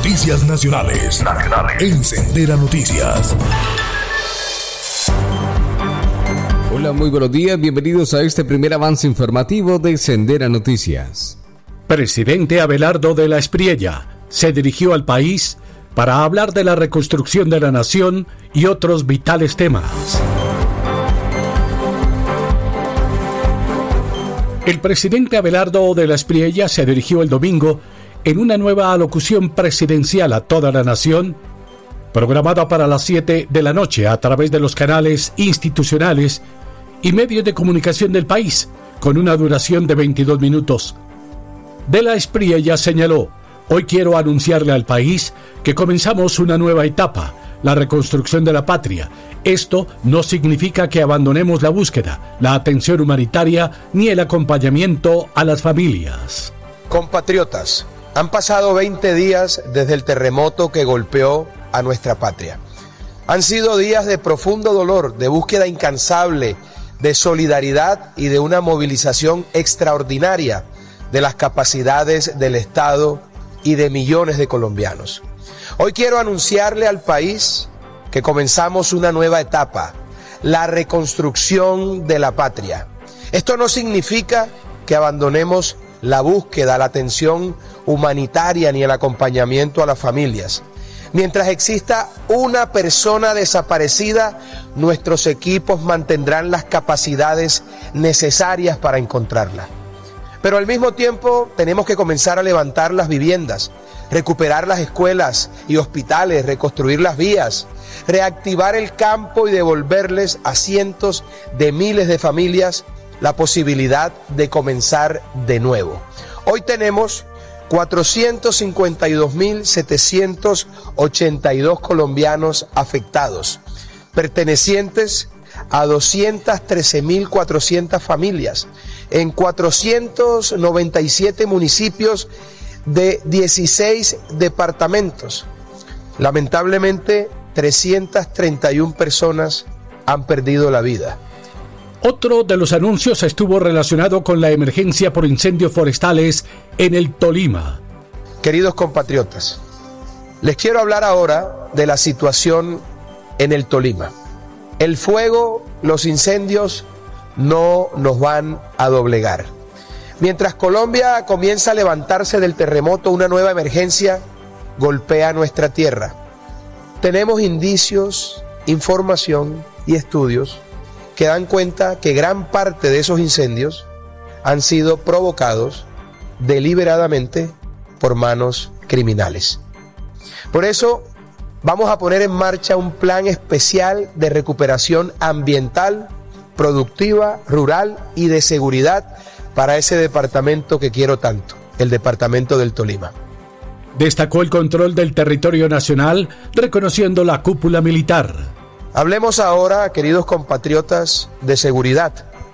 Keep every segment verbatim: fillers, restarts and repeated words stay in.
Noticias nacionales. Nacionales. En Sendera Noticias. Hola, muy buenos días. Bienvenidos a este primer avance informativo de Sendera Noticias. Presidente Abelardo de la Espriella se dirigió al país para hablar de la reconstrucción de la nación y otros vitales temas. El presidente Abelardo de la Espriella se dirigió el domingo en una nueva alocución presidencial a toda la nación, programada para las siete de la noche a través de los canales institucionales y medios de comunicación del país, con una duración de veintidós minutos. De la Espriella señaló: hoy quiero anunciarle al país que comenzamos una nueva etapa, la reconstrucción de la patria. Esto no significa que abandonemos la búsqueda, la atención humanitaria ni el acompañamiento a las familias. Compatriotas, han pasado veinte días desde el terremoto que golpeó a nuestra patria. Han sido días de profundo dolor, de búsqueda incansable, de solidaridad y de una movilización extraordinaria de las capacidades del Estado y de millones de colombianos. Hoy quiero anunciarle al país que comenzamos una nueva etapa, la reconstrucción de la patria. Esto no significa que abandonemos la búsqueda, la atención humanitaria ni el acompañamiento a las familias. Mientras exista una persona desaparecida, nuestros equipos mantendrán las capacidades necesarias para encontrarla. Pero al mismo tiempo tenemos que comenzar a levantar las viviendas, recuperar las escuelas y hospitales, reconstruir las vías, reactivar el campo y devolverles a cientos de miles de familias la posibilidad de comenzar de nuevo. Hoy tenemos cuatrocientos cincuenta y dos mil setecientos ochenta y dos colombianos afectados, pertenecientes a doscientas trece mil cuatrocientas familias, en cuatrocientos noventa y siete municipios de dieciséis departamentos. Lamentablemente, trescientas treinta y una personas han perdido la vida. Otro de los anuncios estuvo relacionado con la emergencia por incendios forestales en el Tolima. Queridos compatriotas, les quiero hablar ahora de la situación en el Tolima. El fuego, los incendios no nos van a doblegar. Mientras Colombia comienza a levantarse del terremoto, una nueva emergencia golpea nuestra tierra. Tenemos indicios, información y estudios que dan cuenta que gran parte de esos incendios han sido provocados deliberadamente por manos criminales. Por eso vamos a poner en marcha un plan especial de recuperación ambiental, productiva, rural y de seguridad para ese departamento que quiero tanto, el departamento del Tolima. Destacó el control del territorio nacional, reconociendo la cúpula militar. Hablemos ahora, queridos compatriotas, de seguridad.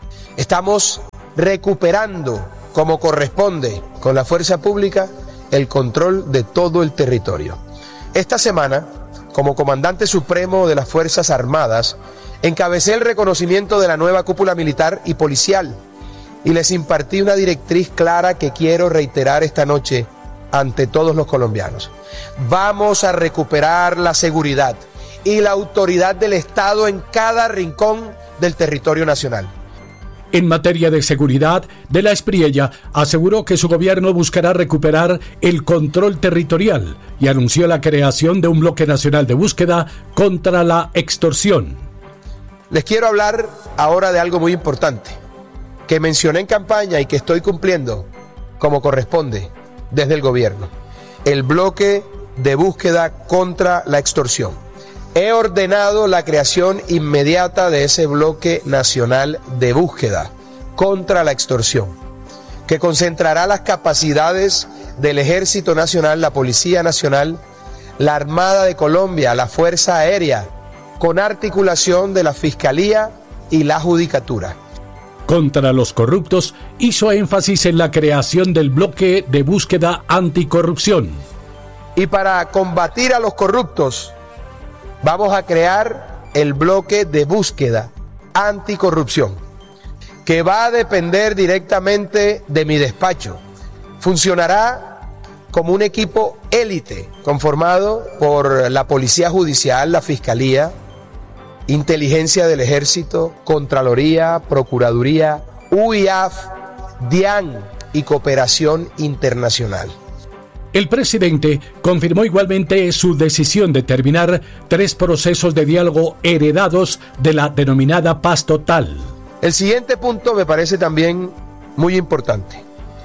Estamos recuperando, como corresponde, con la fuerza pública, el control de todo el territorio. Esta semana, como comandante supremo de las Fuerzas Armadas, encabecé el reconocimiento de la nueva cúpula militar y policial y les impartí una directriz clara que quiero reiterar esta noche ante todos los colombianos. Vamos a recuperar la seguridad y la autoridad del Estado en cada rincón del territorio nacional. En materia de seguridad, De la Espriella aseguró que su gobierno buscará recuperar el control territorial y anunció la creación de un bloque nacional de búsqueda contra la extorsión. Les quiero hablar ahora de algo muy importante, que mencioné en campaña y que estoy cumpliendo como corresponde desde el gobierno. El bloque de búsqueda contra la extorsión. He ordenado la creación inmediata de ese bloque nacional de búsqueda contra la extorsión, que concentrará las capacidades del Ejército Nacional, la Policía Nacional, la Armada de Colombia, la Fuerza Aérea, con articulación de la Fiscalía y la Judicatura. Contra los corruptos, hizo énfasis en la creación del bloque de búsqueda anticorrupción. Y para combatir a los corruptos, vamos a crear el bloque de búsqueda anticorrupción, que va a depender directamente de mi despacho. Funcionará como un equipo élite conformado por la Policía Judicial, la Fiscalía, Inteligencia del Ejército, Contraloría, Procuraduría, U I A F, DIAN y Cooperación Internacional. El presidente confirmó igualmente su decisión de terminar tres procesos de diálogo heredados de la denominada paz total. El siguiente punto me parece también muy importante.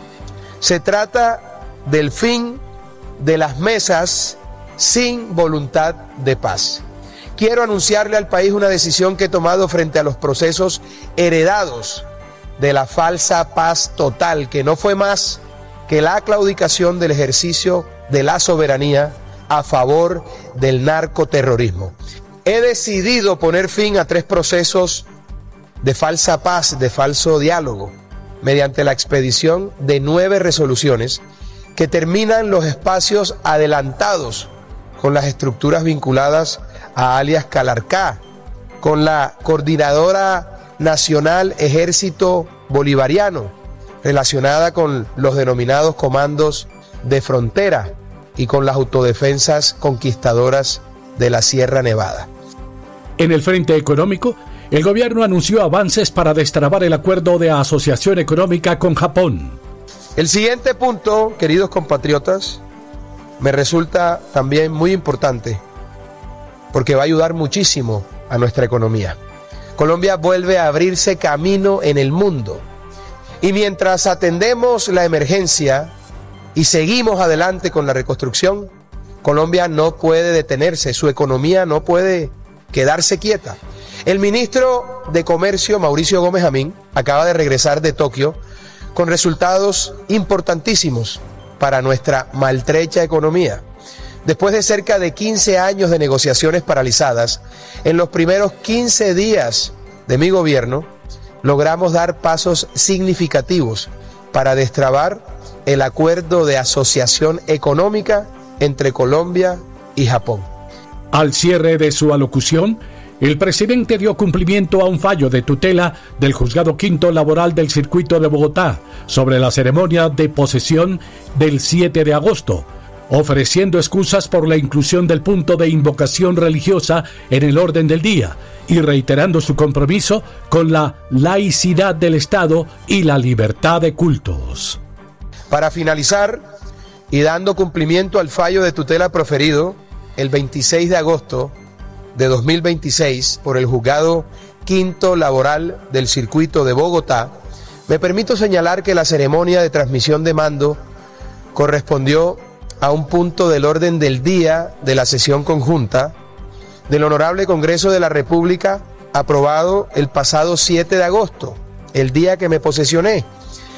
Se trata del fin de las mesas sin voluntad de paz. Quiero anunciarle al país una decisión que he tomado frente a los procesos heredados de la falsa paz total, que no fue más que la claudicación del ejercicio de la soberanía a favor del narcoterrorismo. He decidido poner fin a tres procesos de falsa paz, de falso diálogo, mediante la expedición de nueve resoluciones que terminan los espacios adelantados con las estructuras vinculadas a alias Calarcá, con la Coordinadora Nacional Ejército Bolivariano, relacionada con los denominados comandos de frontera y con las autodefensas conquistadoras de la Sierra Nevada. En el frente económico, el gobierno anunció avances para destrabar el acuerdo de asociación económica con Japón. El siguiente punto, queridos compatriotas, me resulta también muy importante porque va a ayudar muchísimo a nuestra economía. Colombia vuelve a abrirse camino en el mundo. Y mientras atendemos la emergencia y seguimos adelante con la reconstrucción, Colombia no puede detenerse, su economía no puede quedarse quieta. El ministro de Comercio, Mauricio Gómez Amín, acaba de regresar de Tokio con resultados importantísimos para nuestra maltrecha economía. Después de cerca de quince años de negociaciones paralizadas, en los primeros quince días de mi gobierno, logramos dar pasos significativos para destrabar el acuerdo de asociación económica entre Colombia y Japón. Al cierre de su alocución, el presidente dio cumplimiento a un fallo de tutela del Juzgado Quinto Laboral del Circuito de Bogotá sobre la ceremonia de posesión del siete de agosto, ofreciendo excusas por la inclusión del punto de invocación religiosa en el orden del día y reiterando su compromiso con la laicidad del Estado y la libertad de cultos. Para finalizar, y dando cumplimiento al fallo de tutela proferido el veintiséis de agosto de dos mil veintiséis por el Juzgado Quinto Laboral del Circuito de Bogotá, me permito señalar que la ceremonia de transmisión de mando correspondió a un punto del orden del día de la sesión conjunta del Honorable Congreso de la República, aprobado el pasado siete de agosto, el día que me posesioné.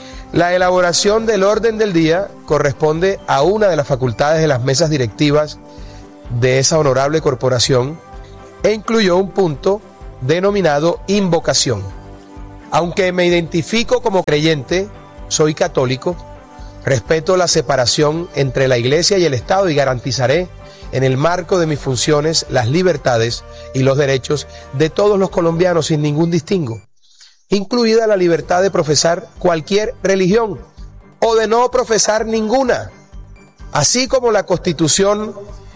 La elaboración del orden del día corresponde a una de las facultades de las mesas directivas de esa honorable corporación e incluyó un punto denominado invocación. Aunque me identifico como creyente, soy católico, respeto la separación entre la Iglesia y el Estado y garantizaré, en el marco de mis funciones, las libertades y los derechos de todos los colombianos sin ningún distingo, incluida la libertad de profesar cualquier religión o de no profesar ninguna, así como la Constitución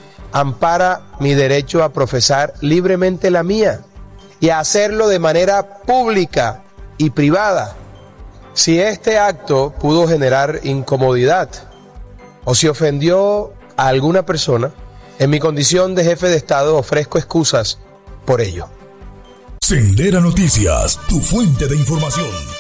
ampara mi derecho a profesar libremente la mía y a hacerlo de manera pública y privada. Si este acto pudo generar incomodidad o si ofendió a alguna persona, en mi condición de jefe de Estado ofrezco excusas por ello. Sendera Noticias, tu fuente de información.